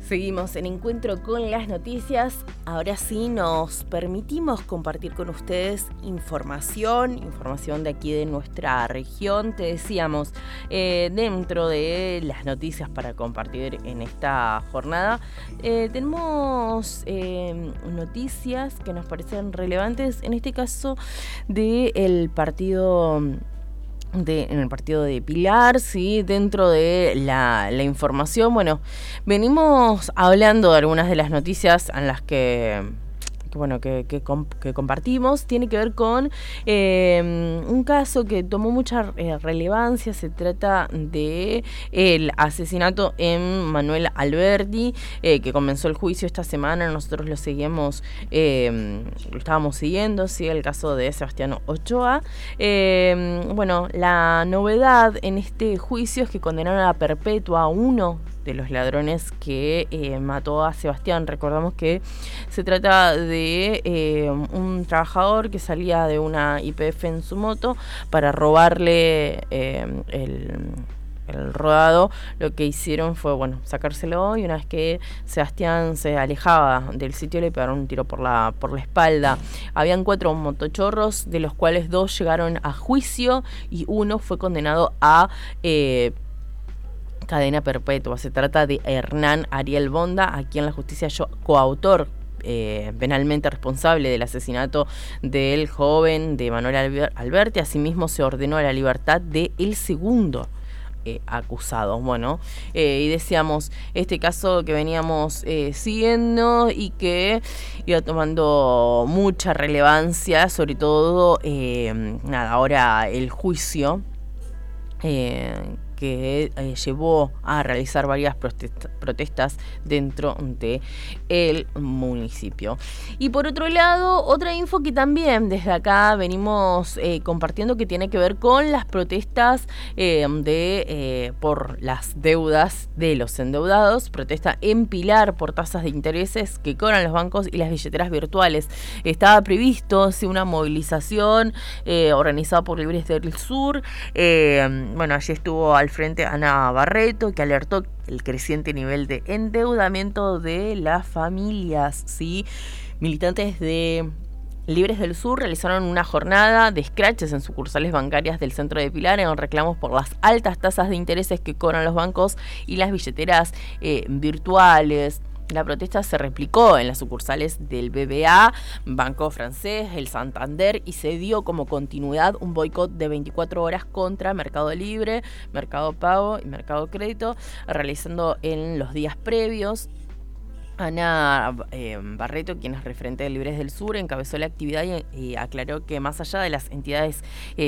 Seguimos en Encuentro con las Noticias. Ahora sí nos permitimos compartir con ustedes información de aquí de nuestra región. Te decíamos, dentro de las noticias para compartir en esta jornada, tenemos noticias que nos parecen relevantes, en este caso del partido... en el partido de Pilar, sí, dentro de la información. Bueno, venimos hablando de algunas de las noticias en las que compartimos. Tiene que ver con un caso que tomó mucha relevancia. Se trata de el asesinato en Manuel Alberti, que comenzó el juicio esta semana. Nosotros lo seguimos, lo estábamos siguiendo, sí, el caso de Sebastián Ochoa. La novedad en este juicio es que condenaron a perpetua a uno de los ladrones que mató a Sebastián. Recordamos que se trata de un trabajador que salía de una YPF en su moto para robarle el rodado. Lo que hicieron fue, sacárselo, y una vez que Sebastián se alejaba del sitio le pegaron un tiro por la espalda. Habían 4 motochorros, de los cuales 2 llegaron a juicio y uno fue condenado a cadena perpetua. Se trata de Hernán Ariel Bonda, a quien la justicia halló coautor penalmente responsable del asesinato del joven de Manuel Alberti. Asimismo, se ordenó la libertad de el segundo acusado. Y decíamos, este caso que veníamos siguiendo y que iba tomando mucha relevancia, sobre todo ahora el juicio que llevó a realizar varias protestas dentro de el municipio. Y por otro lado, otra info que también desde acá venimos compartiendo, que tiene que ver con las protestas por las deudas de los endeudados. Protesta en Pilar por tasas de intereses que cobran los bancos y las billeteras virtuales. Estaba previsto una movilización organizada por Libres del Sur. Allí estuvo al frente Ana Barreto, que alertó el creciente nivel de endeudamiento de las familias, ¿sí? Militantes de Libres del Sur realizaron una jornada de scratches en sucursales bancarias del centro de Pilar en reclamos por las altas tasas de intereses que cobran los bancos y las billeteras virtuales. La protesta se replicó en las sucursales del BBA, Banco Francés, el Santander, y se dio como continuidad un boicot de 24 horas contra Mercado Libre, Mercado Pago y Mercado Crédito, realizando en los días previos. Ana Barreto, quien es referente de Libres del Sur, encabezó la actividad y aclaró que más allá de las entidades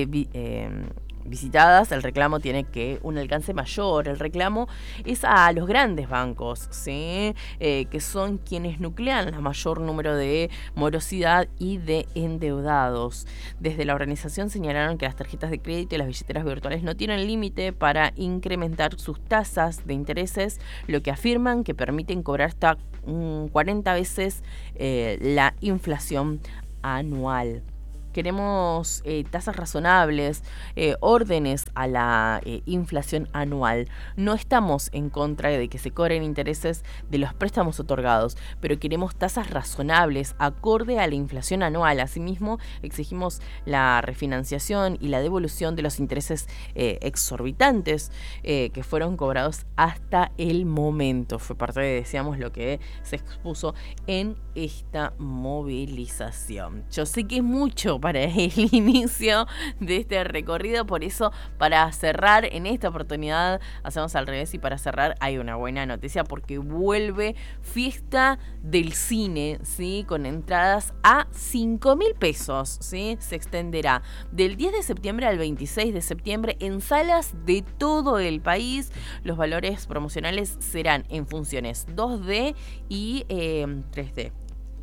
visitadas, el reclamo tiene un alcance mayor. El reclamo es a los grandes bancos, ¿sí? Que son quienes nuclean el mayor número de morosidad y de endeudados. Desde la organización señalaron que las tarjetas de crédito y las billeteras virtuales no tienen límite para incrementar sus tasas de intereses, lo que afirman que permiten cobrar hasta 40 veces la inflación anual. Queremos tasas razonables, órdenes a la inflación anual. No estamos en contra de que se cobren intereses de los préstamos otorgados, pero queremos tasas razonables, acorde a la inflación anual. Asimismo, exigimos la refinanciación y la devolución de los intereses exorbitantes que fueron cobrados hasta el momento. Fue parte de, decíamos, lo que se expuso en esta movilización. Yo sé que es mucho para el inicio de este recorrido, por eso, para cerrar en esta oportunidad hacemos al revés, y para cerrar hay una buena noticia, porque vuelve Fiesta del Cine, ¿sí? Con entradas a 5.000 pesos, ¿sí? Se extenderá del 10 de septiembre al 26 de septiembre en salas de todo el país. Los valores promocionales serán en funciones 2D y 3D.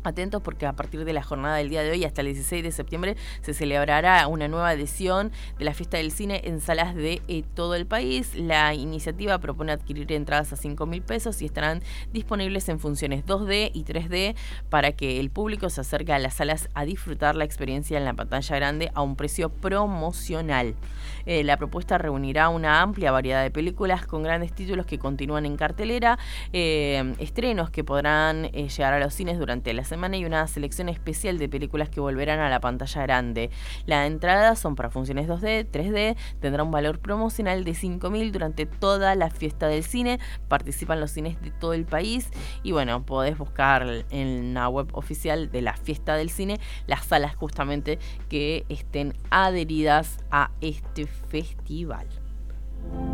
Atentos porque a partir de la jornada del día de hoy hasta el 16 de septiembre se celebrará una nueva edición de la Fiesta del Cine en salas de todo el país. La iniciativa propone adquirir entradas a 5.000 pesos y estarán disponibles en funciones 2D y 3D para que el público se acerque a las salas a disfrutar la experiencia en la pantalla grande a un precio promocional. La propuesta reunirá una amplia variedad de películas con grandes títulos que continúan en cartelera, estrenos que podrán llegar a los cines durante la semana y una selección especial de películas que volverán a la pantalla grande. Las entradas son para funciones 2D, 3D, tendrá un valor promocional de 5.000 durante toda la fiesta del cine. Participan los cines de todo el país y bueno, podés buscar en la web oficial de la Fiesta del Cine las salas justamente que estén adheridas a este festival.